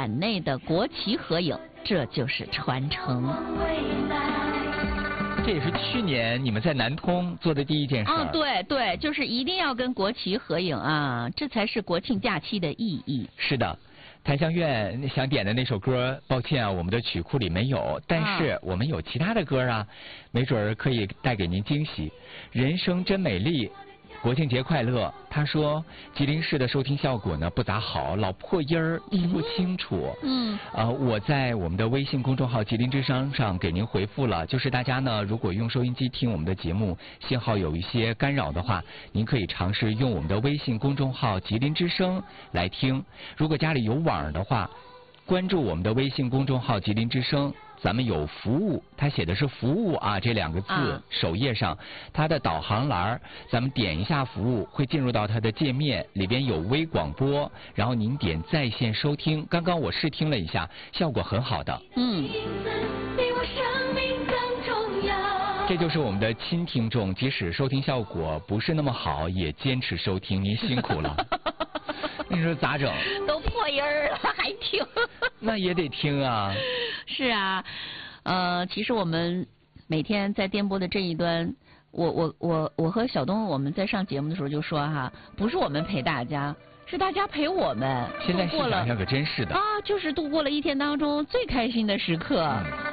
馆内的国旗合影，这就是传承。 这也是去年你们在南通做的第一件事。 对对，就是一定要跟国旗合影啊，这才是国庆假期的意义。 是的。檀香院想点的那首歌，抱歉啊，我们的曲库里没有，但是我们有其他的歌啊，没准儿可以带给您惊喜。人生真美丽，国庆节快乐。他说吉林市的收听效果呢不咋好，老破音儿，听不清楚。我在我们的微信公众号吉林之声上给您回复了，就是大家呢如果用收音机听我们的节目，信号有一些干扰的话，您可以尝试用我们的微信公众号吉林之声来听。如果家里有网的话，关注我们的微信公众号吉林之声，咱们有服务，它写的是服务啊这两个字，首页上它的导航栏，咱们点一下服务会进入到它的界面，里边有微广播，然后您点在线收听。刚刚我试听了一下，效果很好的。这就是我们的亲听众，即使收听效果不是那么好，也坚持收听，您辛苦了。你说咋整？ 都破音儿了还听？ 那也得听啊。 是啊，其实我们每天在电波的这一端，我和小东我们在上节目的时候就说哈，不是我们陪大家，是大家陪我们。 现在想想可真是的啊， 就是度过了一天当中最开心的时刻。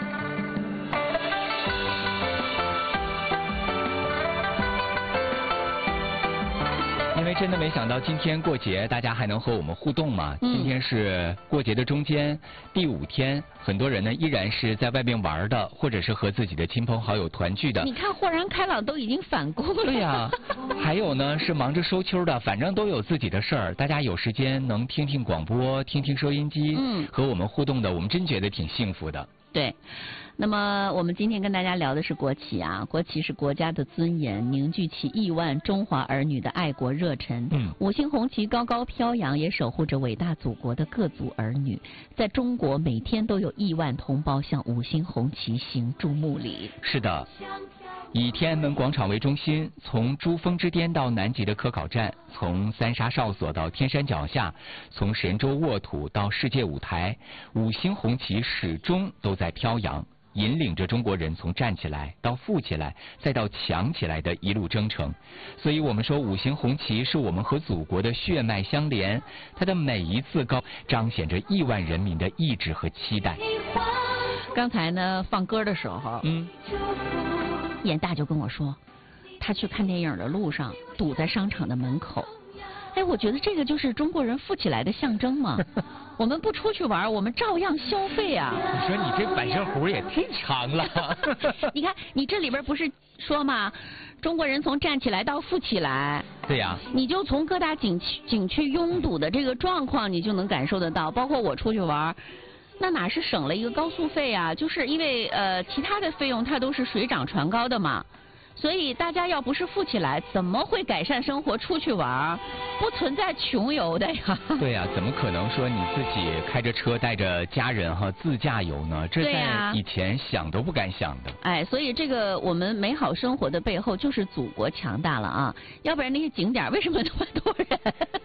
因为真的没想到今天过节大家还能和我们互动嘛。今天是过节的中间第5天，很多人呢依然是在外面玩的，或者是和自己的亲朋好友团聚的。 你看豁然开朗都已经返工了。 对呀，还有呢是忙着收秋的，反正都有自己的事儿。大家有时间能听听广播，听听收音机，和我们互动的，我们真觉得挺幸福的。 对，那么我们今天跟大家聊的是国旗啊，国旗是国家的尊严，凝聚起亿万中华儿女的爱国热忱。5星红旗高高飘扬，也守护着伟大祖国的各族儿女。在中国，每天都有亿万同胞向5星红旗行注目礼。 是的。以天安门广场为中心，从珠峰之巅到南极的科考站，从三沙哨所到天山脚下，从神州沃土到世界舞台，5星红旗始终都在飘扬，引领着中国人从站起来到富起来再到强起来的一路征程。所以我们说5星红旗是我们和祖国的血脉相连，它的每一次高彰显着亿万人民的意志和期待。 刚才呢放歌的时候，严大就跟我说，他去看电影的路上堵在商场的门口。哎，我觉得这个就是中国人富起来的象征嘛。我们不出去玩，我们照样消费啊。 你说你这板正弧也太长了。 你看，你这里边不是说嘛，中国人从站起来到富起来。 对呀。 你就从各大景区拥堵的这个状况，你就能感受得到。包括我出去玩，那哪是省了一个高速费啊？就是因为其他的费用它都是水涨船高的嘛。所以大家要不是富起来，怎么会改善生活出去玩？不存在穷游的呀。对呀，怎么可能说你自己开着车带着家人自驾游呢？这在以前想都不敢想的。 哎，所以这个我们美好生活的背后就是祖国强大了啊！要不然那些景点为什么那么多人？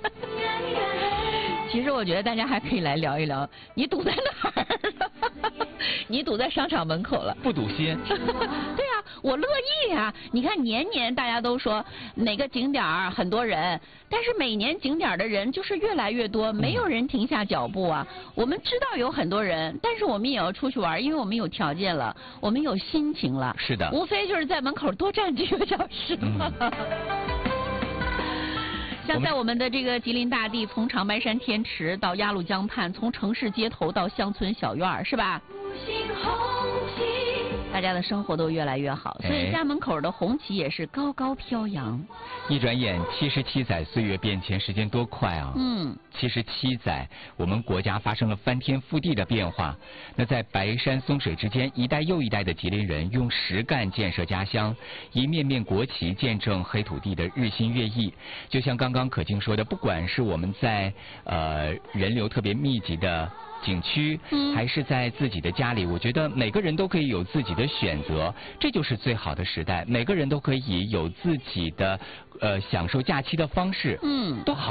其实我觉得大家还可以来聊一聊，你堵在哪儿？你堵在商场门口了， 不堵心。 对呀，我乐意呀。你看年年大家都说哪个景点很多人，但是每年景点的人就是越来越多，没有人停下脚步啊。我们知道有很多人，但是我们也要出去玩，因为我们有条件了，我们有心情了。 是的， 无非就是在门口多站几个小时嘛。像在我们的这个吉林大地，从长白山天池到鸭绿江畔，从城市街头到乡村小院，是吧？大家的生活都越来越好，所以家门口的红旗也是高高飘扬。 一转眼77载，岁月变迁，时间多快啊！77载，我们国家发生了翻天覆地的变化。那在白山松水之间，一代又一代的吉林人用实干建设家乡，一面面国旗见证黑土地的日新月异。就像刚刚可静说的，不管是我们在人流特别密集的景区，还是在自己的家里，我觉得每个人都可以有自己的选择，这就是最好的时代。每个人都可以有自己的享受假期的方式，都好。